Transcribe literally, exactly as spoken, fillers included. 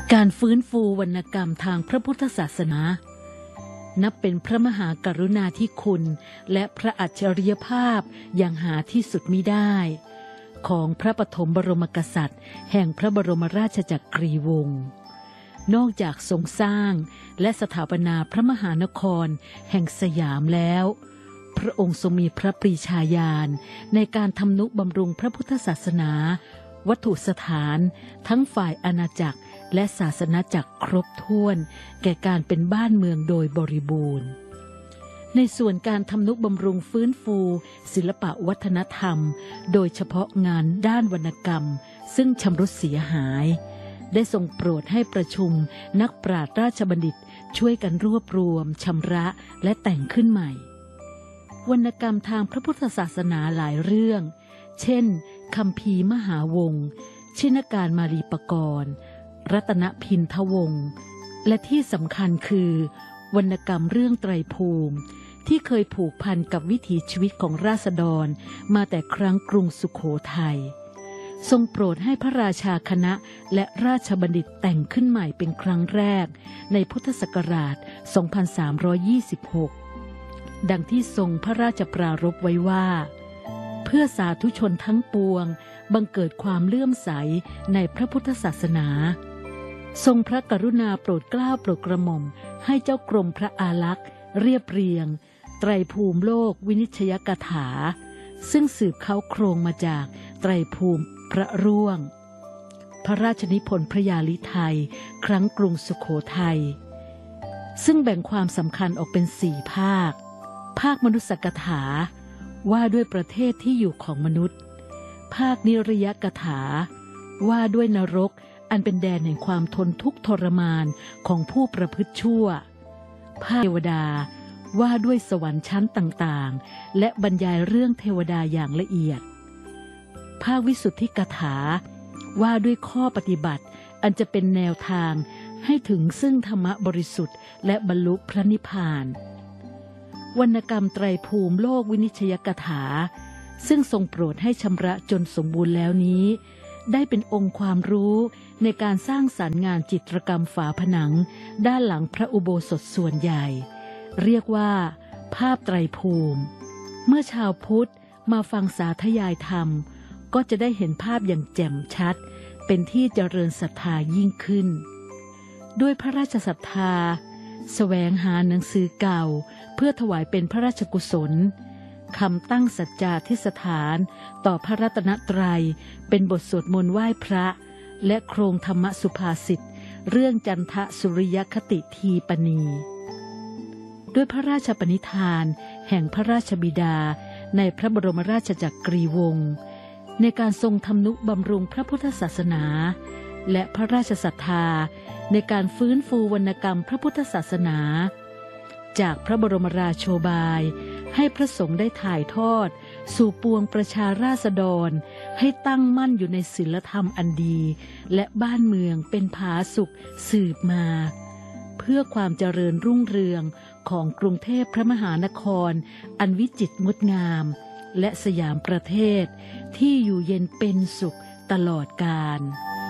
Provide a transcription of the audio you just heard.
การฟื้นฟูวรรณกรรมทางพระพุทธศาสนานับเป็นพระมหากรุณาธิคุณและพระอัจฉริยภาพอย่างหาที่สุดมิได้ของพระปฐมบรมกษัตริย์แห่งพระบรมราชจักรีวงศ์นอกจากทรงสร้างและสถาปนาพระมหานครแห่งสยามแล้วพระองค์ทรงมีพระปรีชาญาณในการทำนุบำรุงพระพุทธศาสนาวัตถุสถานทั้งฝ่ายอาณาจักรและศาสนาจักรครบถ้วนแก่การเป็นบ้านเมืองโดยบริบูรณ์ในส่วนการทำนุบำรุงฟื้นฟูศิลปะวัฒนธรรมโดยเฉพาะงานด้านวรรณกรรมซึ่งชำรุดเสียหายได้ทรงโปรดให้ประชุมนักปราชญ์ราชบัณฑิตช่วยกันรวบรวมชำระและแต่งขึ้นใหม่วรรณกรรมทางพระพุทธศาสนาหลายเรื่องเช่นคัมภีร์มหาวงศ์ชินการมาลีปกรณ์รัตนพินทวงศ์และที่สำคัญคือวรรณกรรมเรื่องไตรภูมิที่เคยผูกพันกับวิถีชีวิตของราษฎรมาแต่ครั้งกรุงสุโขทัยทรงโปรดให้พระราชาคณะและราชบัณฑิตแต่งขึ้นใหม่เป็นครั้งแรกในพุทธศักราช สองพันสามร้อยยี่สิบหก ดังที่ทรงพระราชปรารภไว้ว่าเพื่อสาธุชนทั้งปวงบังเกิดความเลื่อมใสในพระพุทธศาสนาทรงพระกรุณาโปรดเกล้าโปรดกระหม่อมให้เจ้ากรมพระอารักษ์เรียบเรียงไตรภูมิโลกวินิจฉัยกถาซึ่งสืบเค้าโครงมาจากไตรภูมิพระร่วงพระราชนิพนธ์พระยาลิไทยครั้งกรุงสุโขทัยซึ่งแบ่งความสำคัญออกเป็นสี่ภาคภาคมนุษยกถาว่าด้วยประเทศที่อยู่ของมนุษย์ภาคนิรยกถาว่าด้วยนรกอันเป็นแดนแห่งความทนทุกข์ทรมานของผู้ประพฤติชั่วภาคเทวดาว่าด้วยสวรรค์ชั้นต่างๆและบรรยายเรื่องเทวดาอย่างละเอียดภาควิสุทธิกถาว่าด้วยข้อปฏิบัติอันจะเป็นแนวทางให้ถึงซึ่งธรรมบริสุทธิ์และบรรลุพระนิพพานวรรณกรรมไตรภูมิโลกวินิจฉัยกถาซึ่งทรงโปรดให้ชำระจนสมบูรณ์แล้วนี้ได้เป็นองค์ความรู้ในการสร้างสรรค์งานจิตรกรรมฝาผนังด้านหลังพระอุโบสถส่วนใหญ่เรียกว่าภาพไตรภูมิเมื่อชาวพุทธมาฟังสาธยายธรรมก็จะได้เห็นภาพอย่างแจ่มชัดเป็นที่เจริญศรัทธายิ่งขึ้นด้วยพระราชศรัทธาแสวงหาหนังสือเก่าเพื่อถวายเป็นพระราชกุศลคำตั้งสัจจาธิษฐานต่อพระรัตนตรัยเป็นบทสวดมนต์ไหว้พระและโครงธรรมสุภาษิตเรื่องจันทสุริยคติทีปณีด้วยพระราชปณิธานแห่งพระราชบิดาในพระบรมราชจักรีวงศ์ในการทรงทำนุบำรุงพระพุทธศาสนาและพระราชศรัทธาในการฟื้นฟูวรรณกรรมพระพุทธศาสนาจากพระบรมราโชบายให้พระสงฆ์ได้ถ่ายทอดสู่ปวงประชาราษฎรให้ตั้งมั่นอยู่ในศีลธรรมอันดีและบ้านเมืองเป็นผาสุกสืบมาเพื่อความเจริญรุ่งเรืองของกรุงเทพพระมหานครอันวิจิตรงดงามและสยามประเทศที่อยู่เย็นเป็นสุขตลอดกาล